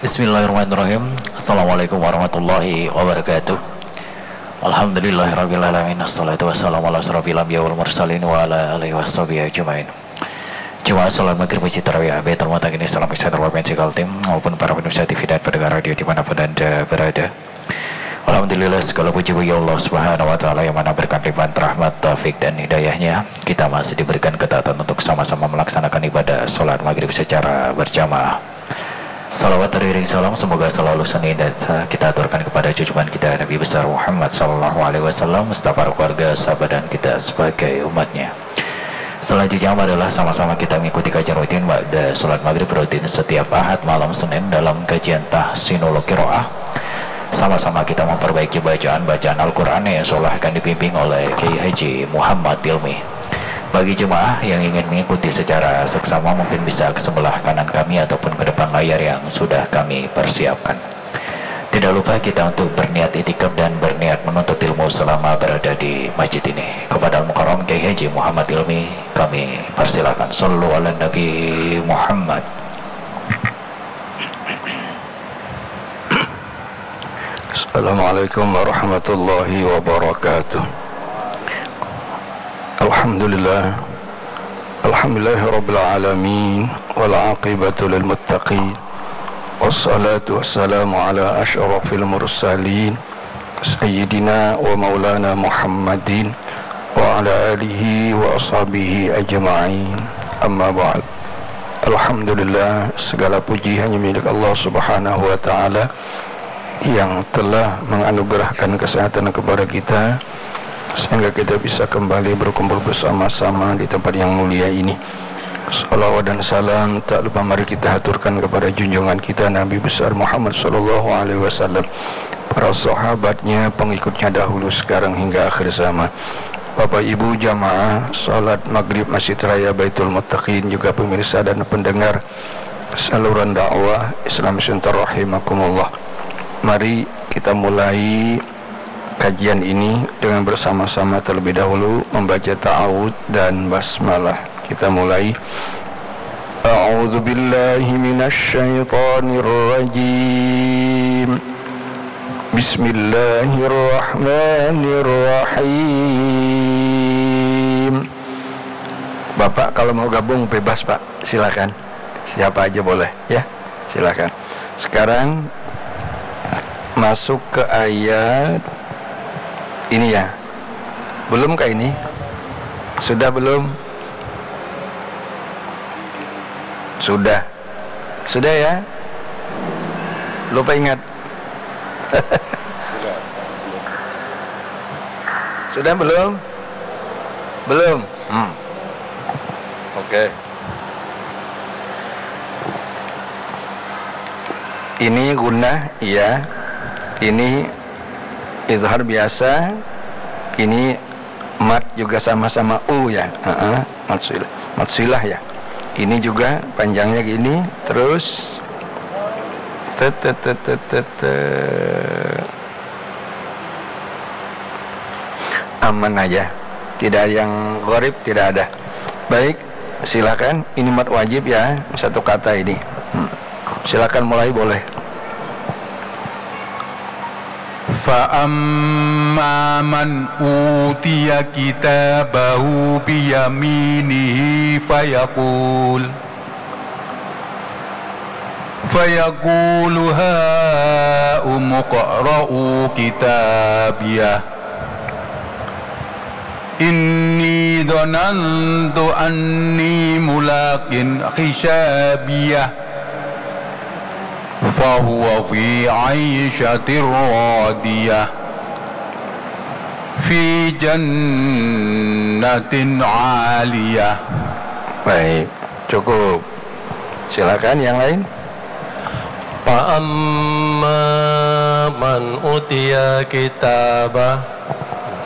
Bismillahirrahmanirrahim. Assalamualaikum warahmatullahi wabarakatuh. Alhamdulillahirabbil alamin. Assalatu wassalamu ala asyrofil anbiya'i wal mursalin wa ala alihi washabihi ajmain. Jemaah salat maghrib masjid tarawih Baitul Muttaqin Islam Islam Provinsi Kaltim maupun para pemirsa TV dan pendengar radio dimanapun Anda berada. Alhamdulillah, segala puji bagi Allah Subhanahu wa taala yang mana berkat limpahan rahmat, taufik dan hidayahnya kita masih diberikan ketaatan untuk sama-sama melaksanakan ibadah salat maghrib secara berjamaah. Salawat teriring salam semoga selalu senantiasa dan kita aturkan kepada junjungan kita Nabi besar Muhammad sallallahu alaihi wasallam, beserta para keluarga, sahabat dan kita sebagai umatnya. Selanjutnya adalah sama-sama kita mengikuti kajian rutin pada salat maghrib rutin setiap Ahad malam Senin dalam kajian Tahsinul Qiraah. Sama-sama kita memperbaiki bacaan Al-Quran yang seolah akan dibimbing oleh Kiai Haji Muhammad Ilmi. Bagi jemaah yang ingin mengikuti secara seksama mungkin bisa ke sebelah kanan kami ataupun ke depan layar yang sudah kami persiapkan. Tidak lupa kita untuk berniat itikaf dan berniat menuntut ilmu selama berada di masjid ini. Kepada Al-Mukarram Kiai Haji Muhammad Ilmi kami persilakan. Sallu ala Nabi Muhammad. Assalamualaikum warahmatullahi wabarakatuh. Alhamdulillah, alhamdulillahirabbil alamin, wal aqibatu lil muttaqin, wassalatu wassalamu ala asyrafil mursalin sayyidina wa maulana Muhammadin wa ala alihi wa ashabihi ajma'in. Amma ba'd. Alhamdulillah, segala puji hanya milik Allah Subhanahu wa taala yang telah menganugerahkan kesehatan kepada kita sehingga kita bisa kembali berkumpul bersama-sama di tempat yang mulia ini. Salawat dan salam tak lupa mari kita haturkan kepada junjungan kita Nabi besar Muhammad sallallahu alaihi wasallam, para sahabatnya, pengikutnya dahulu sekarang hingga akhir zaman. Bapak Ibu jamaah salat maghrib Masjid Raya Baitul Muttaqin, juga pemirsa dan pendengar saluran dakwah Islam Center rahimakumullah. Mari kita mulai kajian ini dengan bersama-sama terlebih dahulu membaca ta'awud dan basmalah. Kita mulai. A'udzu billahi minasyaitonir rajim. Bismillahirrahmanirrahim. Bapak kalau mau gabung bebas Pak, silakan. Siapa aja boleh ya, silakan. Sekarang masuk ke ayat ini ya. Belum kah ini? Sudah belum? Sudah. Sudah ya? Lupa ingat. Sudah belum? Belum. Oke. Ini gunnah, iya. Ini izhar biasa, ini mat juga sama-sama u ya, matsilah ya. Ini juga panjangnya gini, terus aman aja, tidak yang gharib, tidak ada. Baik, silakan. Ini mat wajib ya, satu kata ini. Silakan mulai, boleh. فَأَمَّا مَنْ أُوتِيَ كِتَابَهُ بِيَمِينِهِ فَيَقُولُ هَاؤُمُ اقْرَءُوا كِتَابِيَهْ إِنِّي ظَنَنتُ أَنِّي مُلَاقٍ حِسَابِيَهْ فهو في عيشة راضية في جنة عالية. Baik, cukup. Silakan yang lain. فأما من أوتي كتابه